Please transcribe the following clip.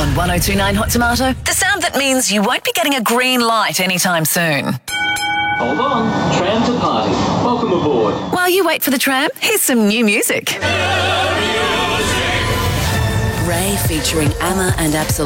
On 1029 Hot Tomato, the sound that means you won't be getting a green light anytime soon. Hold on, tram to party. Welcome aboard. While you wait for the tram, here's some new music. Ray featuring Amma and Absol.